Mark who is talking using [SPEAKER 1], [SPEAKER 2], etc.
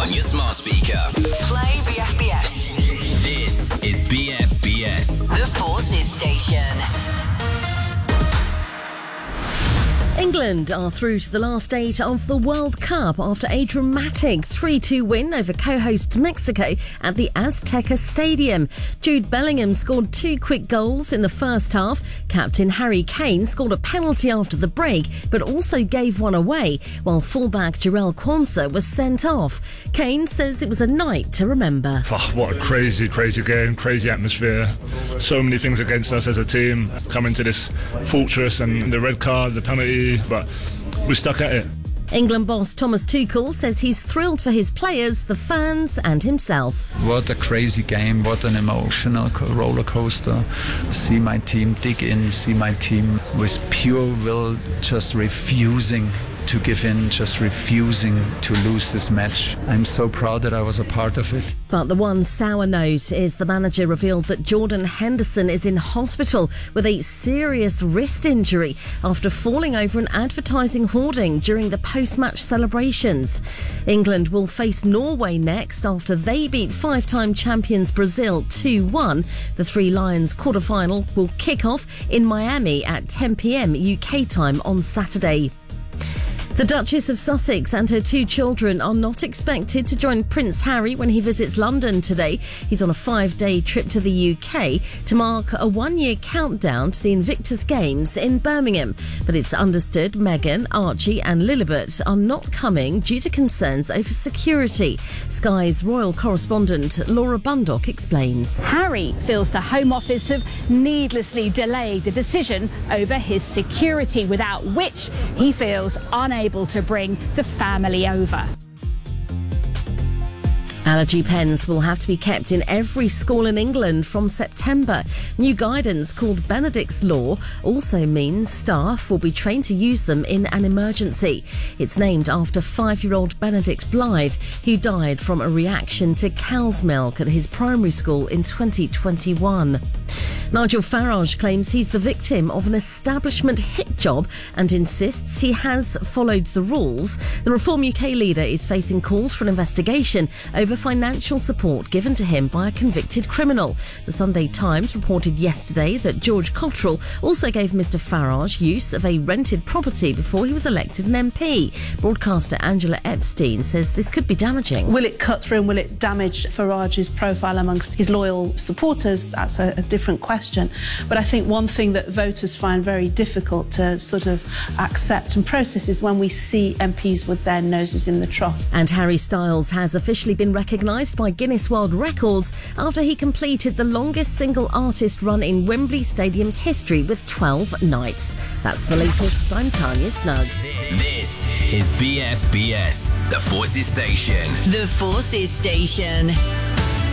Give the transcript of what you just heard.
[SPEAKER 1] on your smart speaker.
[SPEAKER 2] Play BFBS.
[SPEAKER 1] This is BFBS.
[SPEAKER 2] The Forces Station.
[SPEAKER 3] England are through to the last 8 of the World Cup after a dramatic 3-2 win over co-host Mexico at the Azteca Stadium. Jude Bellingham scored 2 quick goals in the first half. Captain Harry Kane scored a penalty after the break, but also gave one away, while fullback Jarell Quansah was sent off. Kane says it was a night to remember.
[SPEAKER 4] Oh, what a crazy game, crazy atmosphere. So many things against us as a team. Coming to this fortress and the red card, the penalty, but we stuck at it.
[SPEAKER 3] England boss Thomas Tuchel says he's thrilled for his players, the fans and himself.
[SPEAKER 5] What a crazy game, what an emotional roller coaster. See my team dig in, see my team with pure will just refusing to give in, just refusing to lose this match. I'm so proud that I was a part of it.
[SPEAKER 3] But the one sour note is the manager revealed that Jordan Henderson is in hospital with a serious wrist injury after falling over an advertising hoarding during the post-match celebrations. England will face Norway next after they beat 5-time champions Brazil 2-1. The Three Lions quarter-final will kick off in Miami at 10 p.m. UK time on Saturday. The Duchess of Sussex and her 2 children are not expected to join Prince Harry when he visits London today. He's on a 5-day trip to the UK to mark a 1-year countdown to the Invictus Games in Birmingham. But it's understood Meghan, Archie and Lilibet are not coming due to concerns over security. Sky's royal correspondent Laura Bundock explains.
[SPEAKER 6] Harry feels the Home Office have needlessly delayed the decision over his security, without which he feels unable to bring the family over.
[SPEAKER 3] Allergy pens will have to be kept in every school in England from September. New guidance called Benedict's Law also means staff will be trained to use them in an emergency. It's named after 5-year-old Benedict Blythe, who died from a reaction to cow's milk at his primary school in 2021. Nigel Farage claims he's the victim of an establishment hit job and insists he has followed the rules. The Reform UK leader is facing calls for an investigation over financial support given to him by a convicted criminal. The Sunday Times reported yesterday that George Cottrell also gave Mr Farage use of a rented property before he was elected an MP. Broadcaster Angela Epstein says this could be damaging.
[SPEAKER 7] Will it cut through and will it damage Farage's profile amongst his loyal supporters? That's a different question. But I think one thing that voters find very difficult to sort of accept and process is when we see MPs with their noses in the trough.
[SPEAKER 3] And Harry Styles has officially been recognised by Guinness World Records after he completed the longest single artist run in Wembley Stadium's history with 12 nights. That's the latest. I'm Tanya Snuggs.
[SPEAKER 1] This is BFBS, the Forces Station.
[SPEAKER 2] The Forces Station.